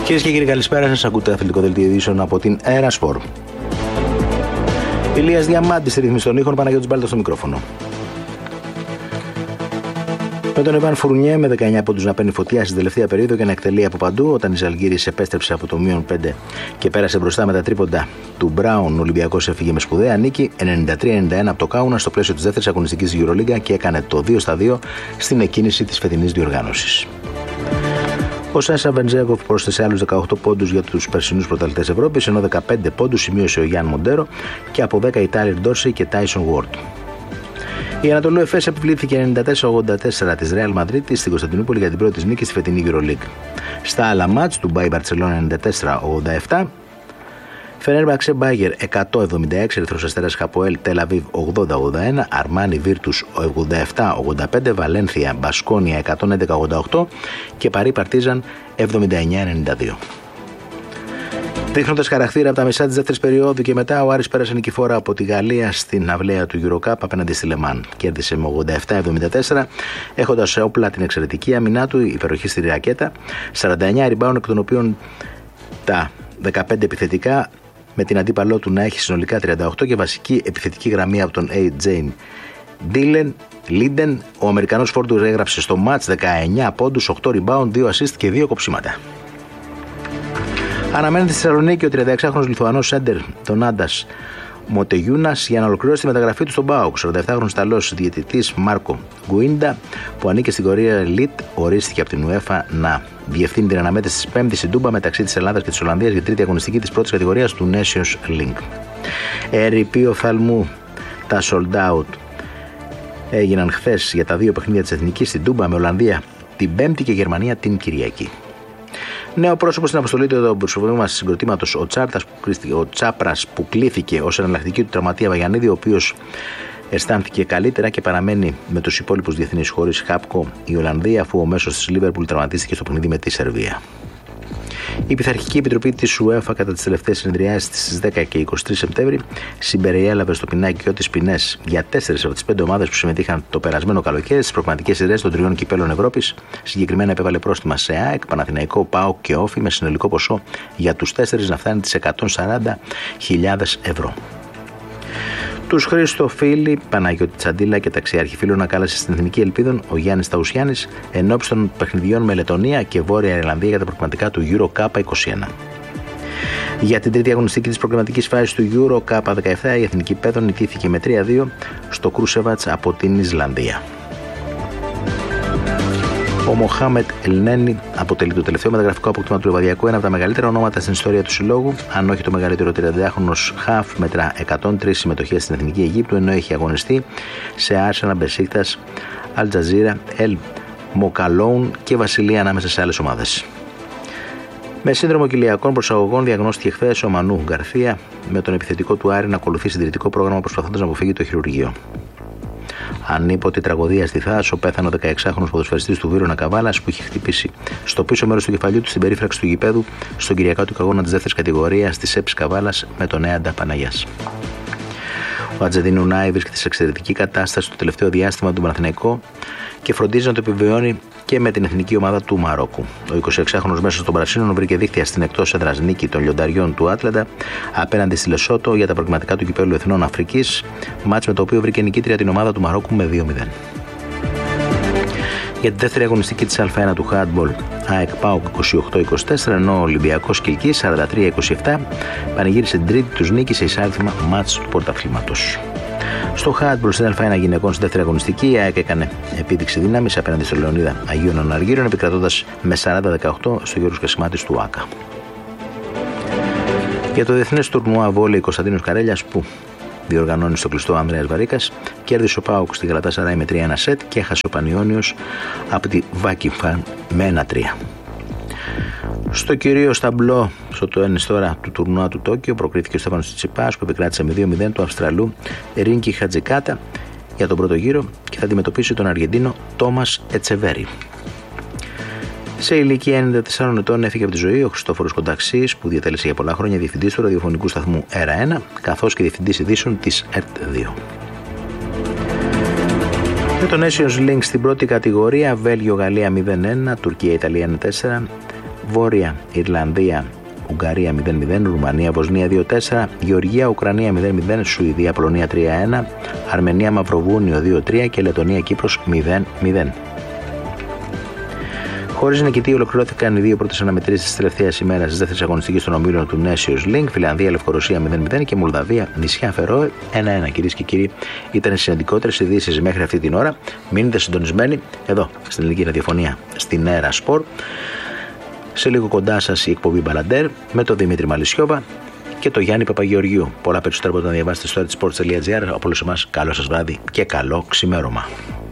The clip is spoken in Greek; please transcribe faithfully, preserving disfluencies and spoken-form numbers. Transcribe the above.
Κυρίες και κύριοι, καλησπέρα σας. Ακούτε αθλητικό δελτίο ειδήσεων από την Air Sport. Ηλίας Διαμάντης στη ρύθμιση των ήχων, Παναγιώτης Μπάλτας στο μικρόφωνο. Με τον Ιβάν Φουρνιέ με δεκαεννιά πόντους να παίρνει φωτιά στην τελευταία περίοδο και να εκτελεί από παντού, όταν η Ζαλγκίρις επέστρεψε από το μείον πέντε και πέρασε μπροστά με τα τρίποντα του Μπράουν, ο Ολυμπιακός έφυγε με σπουδαία νίκη ενενήντα τρία ενενήντα ένα από το Κάουνα στο πλαίσιο της δεύτερης αγωνιστικής EuroLeague και έκανε το δύο στα δύο στην εκκίνηση της φετινής διοργάνωσης. Ο Σάσα Βεντζέγκοφ πρόσθεσε άλλους δεκαοκτώ πόντους για τους περσινούς πρωταθλητές Ευρώπης, ενώ δεκαπέντε πόντους σημείωσε ο Γιάν Μοντέρο και από δέκα οι Τάιλερ Ντόρσεϊ και Τάισον Γουόρντ. Η Ανατολού Εφές επιβλήθηκε ενενήντα τέσσερα ογδόντα τέσσερα της Ρεάλ Μαδρίτης στην Κωνσταντινούπολη για την πρώτη της νίκη στη φετινή EuroLeague. Στα άλλα μάτς του Μπάι Μπαρτσελόνα ενενήντα τέσσερα ογδόντα επτά, Φενέρμπαξε Μπάγερ εκατόν εβδομήντα έξι, Ερυθρός Αστέρας Χαποέλ Τελ Αβίβ ογδόντα ογδόντα ένα, Αρμάνι Βίρτους ογδόντα επτά ογδόντα πέντε, Βαλένθια Μπασκόνια εκατόν έντεκα ογδόντα οκτώ και Παρί Παρτίζαν εβδομήντα εννιά ενενήντα δύο. Δείχνοντας χαρακτήρα από τα μισά της δεύτερης περίοδου και μετά, ο Άρης πέρασε νικηφόρα από τη Γαλλία στην αυλαία του EuroCup απέναντι στη Λεμάν. Κέρδισε με ογδόντα επτά εβδομήντα τέσσερα, έχοντας σε όπλα την εξαιρετική αμυνά του, υπεροχή στη ρακέτα, σαράντα εννιά rebound, εκ των οποίων τα δεκαπέντε επιθετικά, με την αντίπαλό του να έχει συνολικά τριάντα οκτώ και βασική επιθετική γραμμή από τον έι τζέι Dillon Linden. Ο Αμερικανός φόρντου έγραψε στο μάτς δεκαεννιά πόντους, οκτώ rebound, δύο assist και δύο κοψίματα. Αναμένεται στη Θεσσαλονίκη ο τριανταεξάχρονος Λιθουανός σέντερ τον Άντας Μοτεγιούνας για να ολοκληρώσει τη μεταγραφή του στον ΠΑΟΚ. σαρανταεπτάχρονος Ιταλός διαιτητής Μάρκο Γκουίντα, που ανήκε στην Κορία Elite, ορίστηκε από την UEFA να διευθύνει την αναμέτρηση της πέμπτης στην Τούμπα μεταξύ της Ελλάδας και της Ολλανδίας για τρίτη αγωνιστική της πρώτης κατηγορίας του Nations League. Ερειπή οφθαλμού, τα sold out έγιναν χθες για τα δύο παιχνίδια της Εθνικής στην Τούμπα, με Ολλανδία την Πέμπτη και Γερμανία την Κυριακή. Νέο πρόσωπο στην αποστολή του προσωπικού μας συγκροτήματος, ο, ο Τσάπρας, που κλήθηκε ως εναλλακτική του τραυματία Βαγιαννίδη, ο οποίος αισθάνθηκε καλύτερα και παραμένει με τους υπόλοιπους διεθνείς χωρίς Χάπκο η Ολλανδία, αφού ο μέσος της Λίβερπουλ τραυματίστηκε στο παιχνίδι με τη Σερβία. Η Πειθαρχική Επιτροπή της UEFA κατά τις τελευταίες συνεδριάσεις στις δέκα και είκοσι τρεις Σεπτέμβρη συμπεριέλαβε στο πινάκιό της ποινές για τέσσερις από τις πέντε ομάδες που συμμετείχαν το περασμένο καλοκαίρι στις προκριματικές σειρές των τριών κυπέλων Ευρώπης. Συγκεκριμένα επέβαλε πρόστιμα σε ΑΕΚ, Παναθηναϊκό, ΠΑΟΚ και Όφη, με συνολικό ποσό για τους τέσσερις να φτάνει τις εκατόν σαράντα χιλιάδες ευρώ. Τους Χριστοφίλη, Παναγιώτη Τσαντίλα και ταξιάρχη φίλων ανακάλεσε στην Εθνική Ελπίδων ο Γιάννης Ταουσιάννης ενώπιση των παιχνιδιών με Λετωνία και Βόρεια Ιρλανδία για τα προκριματικά του EuroCup είκοσι ένα. Για την τρίτη αγωνιστική της προκριματικής φάσης του EuroCup δεκαεπτά, η Εθνική Πέδων νικήθηκε με τρία δύο στο Κρούσεβατς από την Ισλανδία. Ο Μοχάμετ Ελνένι αποτελεί το τελευταίο μεταγραφικό αποκτήμα του Λιβαδιακού, ένα από τα μεγαλύτερα ονόματα στην ιστορία του συλλόγου, αν όχι το μεγαλύτερο. τριαντάχρονος χαφ μετρά εκατόν τρεις συμμετοχές στην Εθνική Αιγύπτου, ενώ έχει αγωνιστεί σε Άρσενα, Μπεσίκτας, Αλτζαζίρα, Ελ Μοκαλόουν και Βασιλεία, ανάμεσα σε άλλες ομάδες. Με σύνδρομο κοιλιακών προσαγωγών διαγνώστηκε χθες ο Μανού Γκαρθία, με τον επιθετικό του Άρη να ακολουθεί συντηρητικό πρόγραμμα προσπαθώντας να αποφύγει το χειρουργείο. Ανίποτη τραγωδία στη Θάσο, πέθανε ο δεκαεξάχρονος ποδοσφαιριστής του Βύρωνα Καβάλας, που είχε χτυπήσει στο πίσω μέρος του κεφαλιού του στην περίφραξη του γηπέδου στον Κυριακάτικο αγώνα της δεύτερης κατηγορίας της ΕΠΣ Καβάλας με τον Έαντα Παναγιάς. Ο Ατζεντίν Ουνάι βρίσκεται σε εξαιρετική κατάσταση το τελευταίο διάστημα του Παναθηναϊκό και φροντίζει να το επιβεβαιώνει και με την εθνική ομάδα του Μαρόκου. Ο εικοσιεξάχρονος μέσος των Πρασίνων βρήκε δίχτυα στην εκτός έδρας νίκη των λιονταριών του Άτλαντα απέναντι στη Λεσότο για τα προκριματικά του κυπέλλου Εθνών Αφρικής, μάτς με το οποίο βρήκε νικήτρια την ομάδα του Μαρόκου με δύο μηδέν. Για τη δεύτερη αγωνιστική της Α1 του Handball, ΑΕΚ ΠΑΟΚ είκοσι οκτώ είκοσι τέσσερα, ενώ ο Ολυμπιακός Κιλκής σαράντα τρία είκοσι επτά πανηγύρισε την τρίτη τους νίκη σε εισάρτημα μάτς του πρωταθλήματος. Στο Handball στην Α1 γυναικών στη δεύτερη αγωνιστική, η ΑΕΚ έκανε επίδειξη δύναμης απέναντι στο Λεωνίδα Αγίων Αναργύρων, επικρατώντας με σαράντα δεκαοκτώ στο Γιώργος Κασιμάτης του ΆΚΑ. Για το διεθνές τουρνουά βόλεϊ Κωνσταντίνος Καρέλιας, που διοργανώνει στο κλειστό Ανδρέας Βαρίκας, κέρδισε ο ΠΑΟΚ στη Γαλατάσαράι με τρία ένα σετ και έχασε ο Πανιόνιος από τη Βάκιφαν με ένα τρία. Στο κυρίως ταμπλό, στο το ένις τώρα του τουρνουά του Τόκιο, προκρίθηκε ο Στέφανος Τσιτσιπάς, που επικράτησε με δύο μηδέν του Αυστραλού Ρίνκι Χατζικάτα για τον πρώτο γύρο και θα αντιμετωπίσει τον Αργεντίνο Τόμας Ετσεβέρι. Σε ηλικία ενενήντα τεσσάρων ετών έφυγε από τη ζωή ο Χριστόφορος Κονταξής, που διατέλεσε για πολλά χρόνια διευθυντής του ραδιοφωνικού σταθμού ΕΡΑ ένα, καθώς και διευθυντής ειδήσεων της ΕΡΤ δύο. Με το Nations League στην πρώτη κατηγορία, Βέλγιο-Γαλλία μηδέν ένα, Τουρκία-Ιταλία ένα τέσσερα, Βόρεια Ιρλανδία, Ουγγαρία μηδέν μηδέν, Ρουμανία, Βοσνία δύο τέσσερα, Γεωργία, Ουκρανία μηδέν μηδέν, Σουηδία, Πολωνία τρία ένα, Αρμενία, Μαυροβούνιο δύο τρία και Λετωνία, Κύπρος μηδέν μηδέν. Χωρίς νικητή, ολοκληρώθηκαν οι δύο πρώτες αναμετρήσεις της τελευταίας ημέρας της δεύτερης αγωνιστικής των ομίλων του Nations League. Φιλανδία, Λευκορωσία μηδέν μηδέν και Μολδαβία, νησιά Φερόε ένα ένα. Κυρίες και κύριοι, ήταν οι σημαντικότερες ειδήσεις μέχρι αυτή την ώρα. Μείνετε συντονισμένοι εδώ στην ελληνική ραδιοφωνία, στην Έρα Σπορ. Σε λίγο κοντά σας η εκπομπή Μπαλαντέρ με τον Δημήτρη Μαλισιώβα και τον Γιάννη Παπαγεωργιού. Πολλά περισσότερα μπορείτε να διαβάσετε στο sports τελεία gr. Από όλους εμάς, καλό σας βράδυ και καλό ξημέρωμα.